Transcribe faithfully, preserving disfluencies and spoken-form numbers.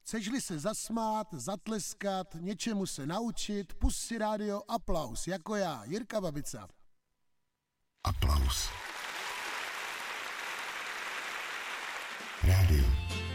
Chceš-li se zasmát, zatleskat, něčemu se naučit, pust si rádio Aplaus, jako já, Jirka Babica. Aplaus. Rádio.